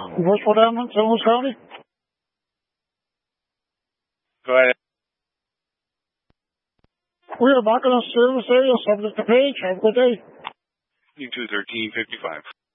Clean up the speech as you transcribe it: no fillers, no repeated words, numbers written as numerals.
Westwood Ambulance, Owens County. Go ahead. We are back in the service area, subject to page. Have a good day. U2 1355.